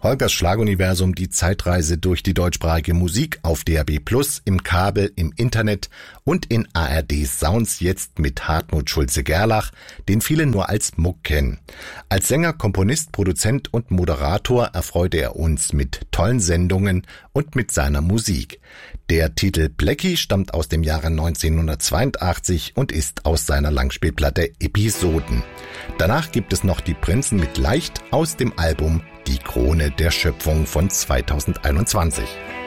Holgers Schlaguniversum, die Zeitreise durch die deutschsprachige Musik auf DAB+, im Kabel, im Internet und in ARD Sounds, jetzt mit Hartmut Schulze-Gerlach, den viele nur als Muck kennen. Als Sänger, Komponist, Produzent und Moderator erfreute er uns mit tollen Sendungen und mit seiner Musik. Der Titel Blackie stammt aus dem Jahre 1982 und ist aus seiner Langspielplatte Episoden. Danach gibt es noch die Prinzen mit Leicht aus dem Album Die Krone der Schöpfung von 2021.